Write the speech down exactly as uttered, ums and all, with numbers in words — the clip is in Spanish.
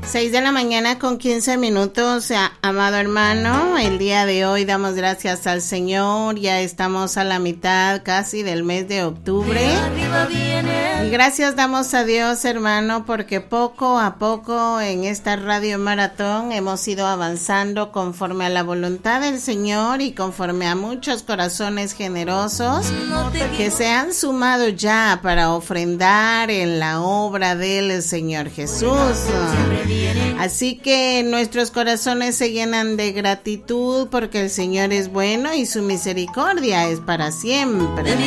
Seis de la mañana con quince minutos, amado hermano. El día de hoy damos gracias al Señor. Ya estamos a la mitad casi del mes de octubre. Y gracias damos a Dios, hermano, porque poco a poco en esta Radio Maratón hemos ido avanzando conforme a la voluntad del Señor y conforme a muchos corazones generosos que se han sumado ya para ofrendar en la obra del Señor Jesús. Así que nuestros corazones se llenan de gratitud porque el Señor es bueno y su misericordia es para siempre.